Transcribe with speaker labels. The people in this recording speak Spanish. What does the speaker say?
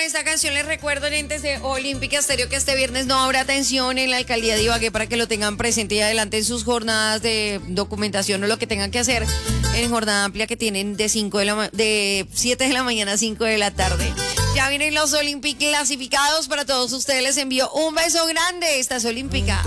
Speaker 1: esta canción les recuerdo, entes de Olímpica Estéreo, que este viernes no habrá atención en la alcaldía de Ibagué para que lo tengan presente y adelante en sus jornadas de documentación o lo que tengan que hacer en jornada amplia que tienen de 7 de la mañana a 5 de la tarde. Ya vienen los Olímpicos clasificados para todos ustedes. Les envío un beso grande. Esta es Olímpica.